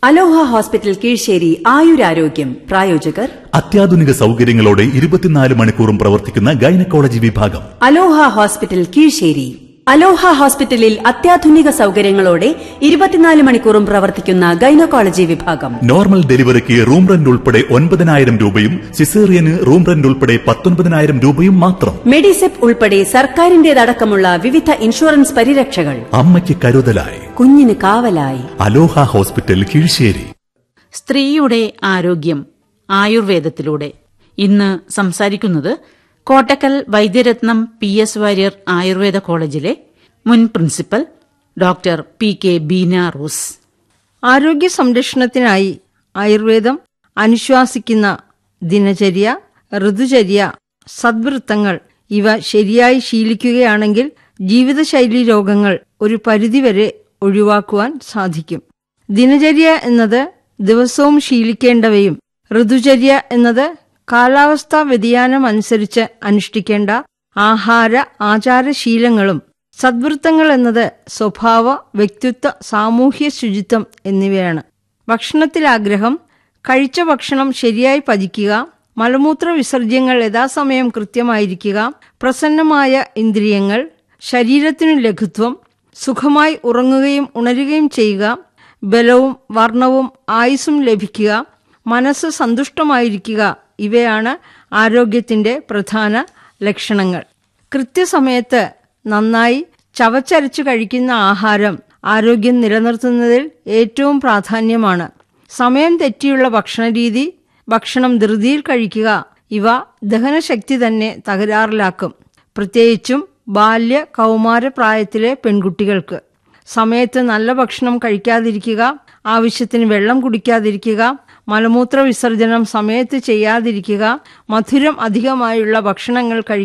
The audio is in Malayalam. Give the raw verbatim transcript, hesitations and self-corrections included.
അലോഹ ഹോസ്പിറ്റൽ കീഴ്ശേരി ആയുരാരോഗ്യം പ്രായോജകർ അത്യാധുനിക സൗകര്യങ്ങളോടെ ഇരുപത്തിനാല് മണിക്കൂറും പ്രവർത്തിക്കുന്ന ഗൈനക്കോളജി വിഭാഗം. അലോഹ ഹോസ്പിറ്റൽ കീഴ്ശേരി. അലോഹ ഹോസ്പിറ്റലിൽ അത്യാധുനിക സൗകര്യങ്ങളോടെ ഇരുപത്തിനാല് മണിക്കൂറും പ്രവർത്തിക്കുന്ന ഗൈനക്കോളജി വിഭാഗം. നോർമൽ ഡെലിവറിക്ക് റൂം റെന്റ് ഉൾപ്പെടെ ഒൻപതിനായിരം രൂപയും സിസേറിയന് റൂം റെന്റ് ഉൾപ്പെടെ പത്തൊൻപതിനായിരം രൂപയും മാത്രം. മെഡിസെപ് ഉൾപ്പെടെ സർക്കാരിന്റേതടക്കമുള്ള വിവിധ ഇൻഷുറൻസ് പരിരക്ഷകൾ. അമ്മയ്ക്ക് കരുതലായി, കുഞ്ഞിന് കാവലായി. അലോഹ ഹോസ്പിറ്റൽ കീഴ്ശേരി. സ്ത്രീയുടെ ആരോഗ്യം ആയുർവേദത്തിലൂടെ. ഇന്ന് സംസാരിക്കുന്നത് കോട്ടക്കൽ വൈദ്യരത്നം പി എസ് വാര്യർ ആയുർവേദ കോളേജിലെ മുൻ principal doctor P K Beena rose. ആരോഗ്യ സംരക്ഷണത്തിനായി ആയുർവേദം അനുശാസിക്കുന്ന ദിനചര്യ, ഋതുചര്യ, സദ്വൃത്തങ്ങൾ ഇവ ശരിയായി ശീലിക്കുകയാണെങ്കിൽ ജീവിതശൈലി രോഗങ്ങൾ ഒരു പരിധിവരെ ഒഴിവാക്കുവാൻ സാധിക്കും. ദിനചര്യ എന്നത് ദിവസവും ശീലിക്കേണ്ടവയും, ഋതുചര്യ എന്നത് കാലാവസ്ഥാ വ്യതിയാനം അനുസരിച്ച് അനുഷ്ഠിക്കേണ്ട ആഹാര ആചാരശീലങ്ങളും, സദ്വൃത്തങ്ങൾ എന്നത് സ്വഭാവ, വ്യക്തിത്വ, സാമൂഹ്യ ശുചിത്വം എന്നിവയാണ്. ഭക്ഷണത്തിലാഗ്രഹം, കഴിച്ച ഭക്ഷണം ശരിയായി പചിക്കുക, മലമൂത്ര വിസർജ്യങ്ങൾ യഥാസമയം കൃത്യമായിരിക്കുക, പ്രസന്നമായ ഇന്ദ്രിയങ്ങൾ, ശരീരത്തിനു ലഘുത്വം, സുഖമായി ഉറങ്ങുകയും ഉണരുകയും ചെയ്യുക, ബലവും വർണ്ണവും ആയുസ്സും ലഭിക്കുക, മനസ്സ് സന്തുഷ്ടമായിരിക്കുക ഇവയാണ് ആരോഗ്യത്തിന്റെ പ്രധാന ലക്ഷണങ്ങൾ. കൃത്യസമയത്ത് നന്നായി ചവച്ചരച്ചു കഴിക്കുന്ന ആഹാരം ആരോഗ്യം നിലനിർത്തുന്നതിൽ ഏറ്റവും പ്രാധാന്യമാണ്. സമയം തെറ്റിയുള്ള ഭക്ഷണരീതി, ഭക്ഷണം ധൃതിയിൽ കഴിക്കുക ഇവ ദഹനശക്തി തന്നെ തകരാറിലാക്കും. പ്രത്യേകിച്ചും ബാല്യ കൗമാര പ്രായത്തിലെ പെൺകുട്ടികൾക്ക്. സമയത്ത് നല്ല ഭക്ഷണം കഴിക്കാതിരിക്കുക, ആവശ്യത്തിന് വെള്ളം കുടിക്കാതിരിക്കുക, മലമൂത്ര വിസർജനം സമയത്ത് ചെയ്യാതിരിക്കുക, മധുരം അധികമായുള്ള ഭക്ഷണങ്ങൾ കഴിക്കുക